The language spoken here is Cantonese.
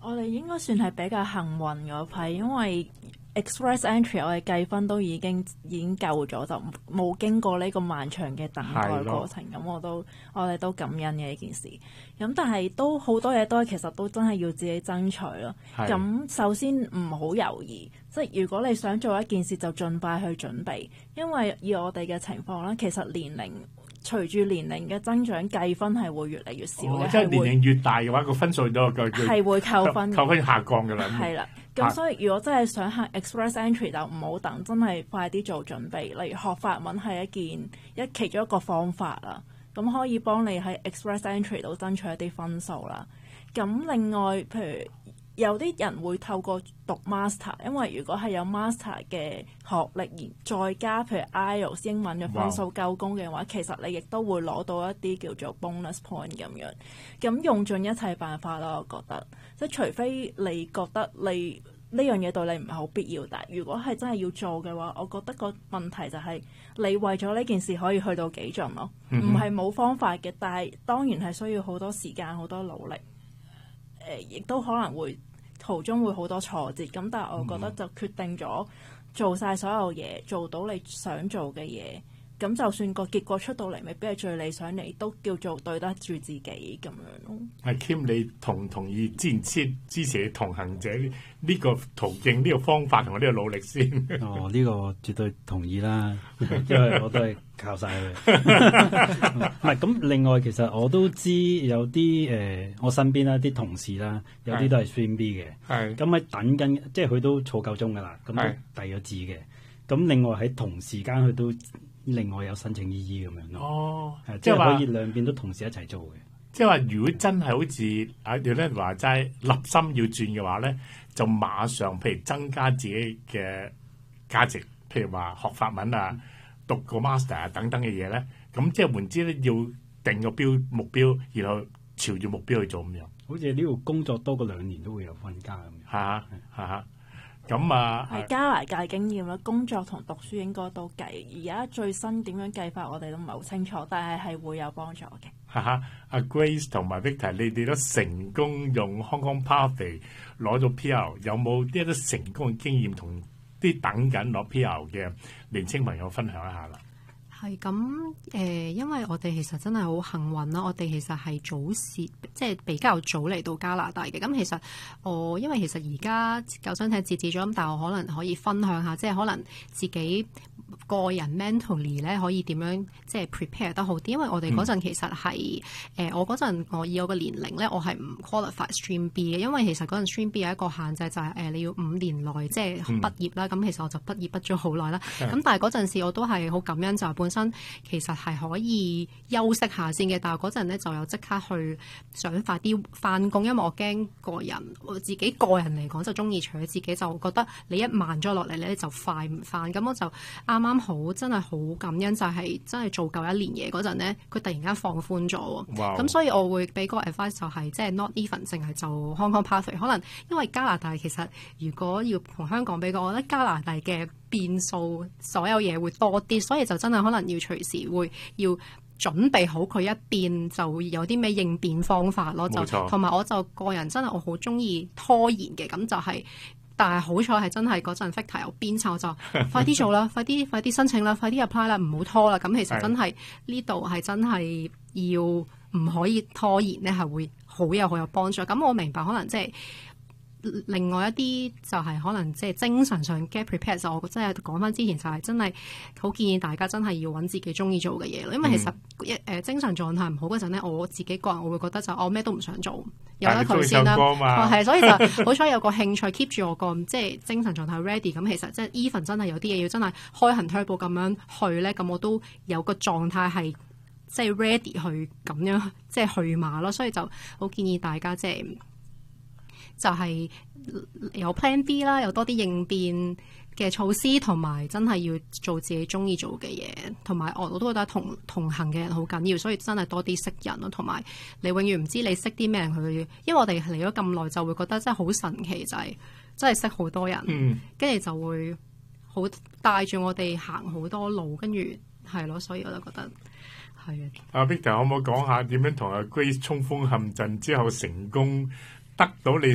我哋應該算係比較幸運嗰批，因為 Express Entry 我哋計分都已經夠咗，就冇經過呢個漫長嘅等待過程。咁我哋都感恩嘅呢件事。咁但係都好多嘢都其實都真係要自己爭取咯。咁首先唔好猶豫，即係如果你想做一件事就盡快去準備，因為以我哋嘅情況啦，其實隨住年齡嘅增長，計分係會越嚟越少嘅。 即係年齡越大嘅話，個分數都係會扣分下降㗎啦。 係啦，咁所以如果真係想行 Express Entry 就唔好等，真係快啲做準備。例如學法文係其中一個方法啦，咁可以幫你喺 Express Entry 度爭取一啲分數啦。咁另外，譬如有啲人會透過讀 Master， 因為如果係有 Master 嘅學歷，而再加譬如 IELTS 英文嘅分數夠高嘅話，其實你亦都會攞到一啲叫做 bonus point 咁樣。咁用盡一切辦法啦，我覺得，即係除非你覺得你呢樣嘢對你唔係好必要，但係如果係真係要做嘅話，我覺得個問題就係你為咗呢件事可以去到幾盡咯，唔係冇方法嘅，但係當然係需要好多時間、好多努力，亦都可能會途中會好多挫折，咁但係我覺得就決定咗做晒所有嘢，做到你想做嘅嘢，咁就算個結果出到嚟未必係最理想，你都叫做對得住自己咁樣咯。 阿 Kim， 你同意支持同行者呢個途徑、呢個方法同我呢個努力先？ 哦，呢個絕對同意啦，因為我都係靠晒佢。唔係咁，另外其實我都知有啲我身邊啦啲同事啦，有啲都係 Stream B 嘅。係咁喺等緊，即係佢都儲夠鐘噶啦，咁都遞咗字嘅。咁另外喺同時間佢都另外有申請 EE 咁樣咯。哦，即係可以兩邊都同時一齊做嘅。 即係話，如果真係好似阿 Yolanda 話齋立心要轉嘅話咧，就馬上譬如增加自己嘅價值，譬如話學法文啊、讀個 master 啊等等嘅嘢咧，咁即係換之咧要定個目標，然後朝住目標去做咁樣。 好似呢個工作多過2年都會有分加咁樣。 嚇咁啊， 係加拿大經驗啦，工作同讀書應該都計。而家最新點樣計法，我哋都唔係好清楚，但係會有幫助嘅。 阿 Grace 同埋 Victor， 你哋都成功用 Hong Kong Pathway 攞咗 PR， 有冇啲都成功嘅經驗同啲等緊攞 PR 嘅年青朋友分享一下啦？ 係咁因為我哋其實真係好幸運啦，我哋其實係即係比較早嚟到加拿大嘅。咁其實因為其實而家救生艇截止咗，咁但係我可能可以分享下，即係可能自己個人 mentally 咧可以點樣即係 prepare 得好啲。因為我哋嗰陣其實係我嗰陣我以我個年齡咧，我係唔 qualify Stream B 嘅，因為其實嗰陣 Stream B 有一個限制就係你要5年內即係畢業啦。咁其實我就畢咗好耐啦。咁但係嗰陣時我都係好感恩，就係本身其實係可以休息下先嘅，但係嗰陣咧就有即刻去想快啲翻工，因為我驚我自己個人嚟講就中意除咗自己，就覺得你一慢咗落嚟咧就快唔翻。咁我就啱啱好真係好感恩，就係真係做夠1年嘢嗰陣咧，佢突然間放寬咗。咁所以我會俾個 advice 就係即係 not even 淨係做 Hong Kong Pathway， 可能因為加拿大其實如果要同香港比較，我覺得加拿大嘅變數所有嘢會多啲，所以就真係可能要隨時會要準備好佢一變就會有啲咩應變方法咯。就同埋我就個人真係我好中意拖延嘅，咁就係但係好彩係真係嗰陣 Victor 有鞭策，我就快啲做啦，快啲申請啦，快啲 apply 啦，唔好拖啦。咁其實真係呢度係真係要唔可以拖延咧，係會好有幫助。咁我明白可能即係另外一啲就係可能即係精神上 get prepared， 就我真係講翻之前就係真係好建議大家真係要揾自己中意做嘅嘢咯。因為其實精神狀態唔好嗰陣咧，我自己個人我會覺得就我咩都唔想做，有得佢先啦。係，所以就好彩有個興趣 keep 住我個即係精神狀態 ready。咁其實即係 even 真係有啲嘢要真係開行推步咁樣去咧，咁我都有個狀態係即係 ready 去咁樣即係去馬咯。所以就好建議大家即係就係有 plan B 啦，有多啲應變嘅措施，同埋真係要做自己中意做嘅嘢，同埋我都覺得同行嘅人好緊要，所以真係多啲識人咯，同埋你永遠唔知你識啲咩人去，因為我哋嚟咗咁耐就會覺得真係好神奇，就係真係識好多人，跟住就會好帶住我哋行好多路，跟住係咯，所以我就覺得係嘅。 阿 Victor 可唔可以講下點樣同阿 Grace 衝鋒陷陣之後成功得到你